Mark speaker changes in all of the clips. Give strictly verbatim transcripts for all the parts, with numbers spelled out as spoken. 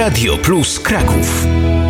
Speaker 1: Radio Plus Kraków.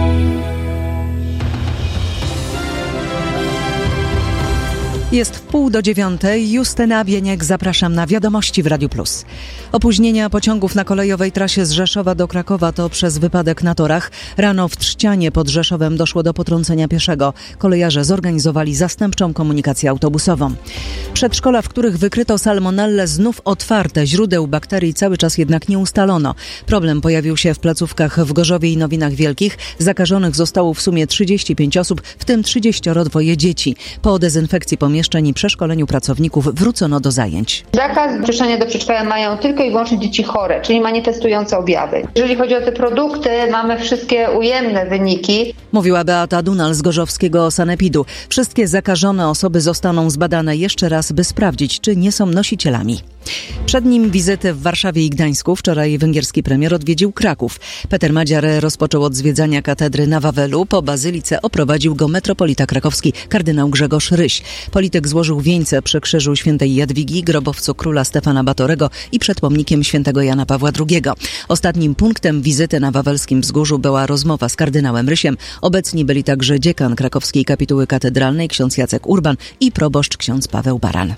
Speaker 2: Jest w pół do dziewiątej. Justyna Bieniek, zapraszam na Wiadomości w Radiu Plus. Opóźnienia pociągów na kolejowej trasie z Rzeszowa do Krakowa to przez wypadek na torach. Rano w Trzcianie pod Rzeszowem doszło do potrącenia pieszego. Kolejarze zorganizowali zastępczą komunikację autobusową. Przedszkola, w których wykryto salmonellę, znów otwarte. Źródeł bakterii cały czas jednak nie ustalono. Problem pojawił się w placówkach w Gorzowie i Nowinach Wielkich. Zakażonych zostało w sumie trzydzieści pięć osób, w tym trzydziestodwoje dzieci. Po dezynfekcji pomieszczeń i przeszkoleniu pracowników wrócono do zajęć.
Speaker 3: Zakaz wpuszczania do przedszkola mają tylko i wyłącznie dzieci chore, czyli manifestujące objawy. Jeżeli chodzi o te produkty, mamy wszystkie ujemne wyniki.
Speaker 2: Mówiła Beata Dunal z gorzowskiego sanepidu. Wszystkie zakażone osoby zostaną zbadane jeszcze raz, by sprawdzić, czy nie są nosicielami. Przed nim wizyty w Warszawie i Gdańsku. Wczoraj węgierski premier odwiedził Kraków. Peter Madziar rozpoczął od zwiedzania katedry na Wawelu. Po bazylice oprowadził go metropolita krakowski kardynał Grzegorz Ryś. Polityk złożył wieńce przy krzyżu świętej Jadwigi, grobowcu króla Stefana Batorego i przed pomnikiem świętego Jana Pawła drugiego. Ostatnim punktem wizyty na Wawelskim Wzgórzu była rozmowa z kardynałem Rysiem. Obecni byli także dziekan krakowskiej kapituły katedralnej ksiądz Jacek Urban i proboszcz ksiądz Paweł Baran.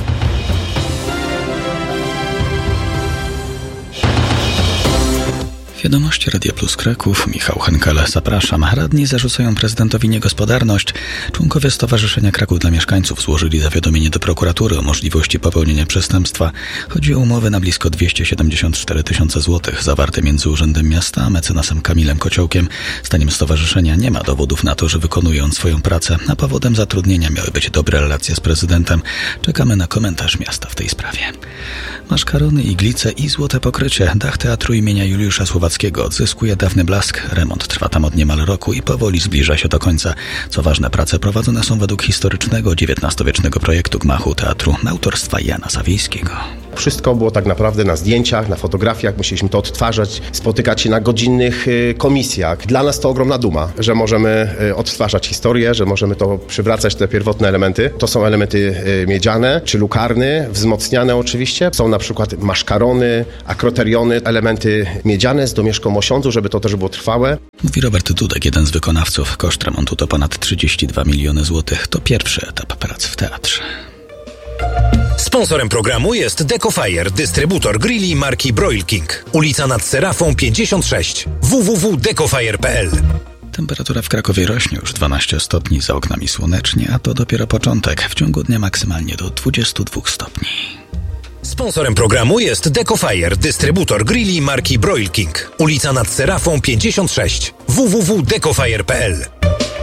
Speaker 4: Wiadomości Radia Plus Kraków, Michał Henkele, zapraszam. Radni zarzucają prezydentowi niegospodarność. Członkowie Stowarzyszenia Kraków dla Mieszkańców złożyli zawiadomienie do prokuratury o możliwości popełnienia przestępstwa. Chodzi o umowy na blisko dwieście siedemdziesiąt cztery tysiące złotych zawarte między Urzędem Miasta a mecenasem Kamilem Kociołkiem. Zdaniem stowarzyszenia nie ma dowodów na to, że wykonuje on swoją pracę, a powodem zatrudnienia miały być dobre relacje z prezydentem. Czekamy na komentarz miasta w tej sprawie. Maszkarony, iglice i złote pokrycie. Dach Teatru imienia Juliusza Słowackiego odzyskuje dawny blask. Remont trwa tam od niemal roku i powoli zbliża się do końca. Co ważne, prace prowadzone są według historycznego dziewiętnastowiecznego projektu gmachu teatru autorstwa Jana Sawiejskiego.
Speaker 5: Wszystko było tak naprawdę na zdjęciach, na fotografiach. Musieliśmy to odtwarzać, spotykać się na godzinnych y, komisjach. Dla nas to ogromna duma, że możemy y, odtwarzać historię, że możemy to przywracać, te pierwotne elementy. To są elementy y, miedziane czy lukarny, wzmocniane oczywiście. Są na przykład maszkarony, akroteriony, elementy miedziane z domieszką mosiądzu, żeby to też było trwałe.
Speaker 4: Mówi Robert Dudek, jeden z wykonawców. Koszt remontu to ponad trzydzieści dwa miliony złotych. To pierwszy etap prac w teatrze.
Speaker 1: Sponsorem programu jest Decofire, dystrybutor grilli marki Broil King. Ulica nad Serafą pięćdziesiąt sześć. w w w kropka decofire kropka p l.
Speaker 4: Temperatura w Krakowie rośnie już dwanaście stopni, za oknami słonecznie, a to dopiero początek. W ciągu dnia maksymalnie do dwudziestu dwóch stopni.
Speaker 1: Sponsorem programu jest Decofire, dystrybutor grilli marki Broil King. Ulica nad Serafą pięćdziesiąt sześć. w w w kropka decofire kropka p l.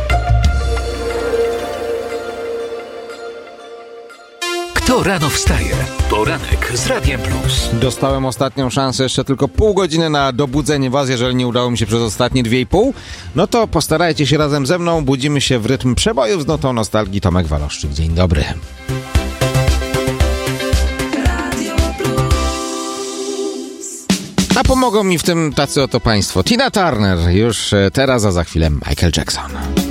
Speaker 1: Kto rano wstaje? Poranek z Radiem Plus.
Speaker 6: Dostałem ostatnią szansę, jeszcze tylko pół godziny na dobudzenie was, jeżeli nie udało mi się przez ostatnie dwie i pół. No to postarajcie się razem ze mną, budzimy się w rytm przebojów z notą nostalgii. Tomek Waloszczyk, dzień dobry. A pomogą mi w tym tacy oto państwo. Tina Turner już teraz, a za chwilę Michael Jackson.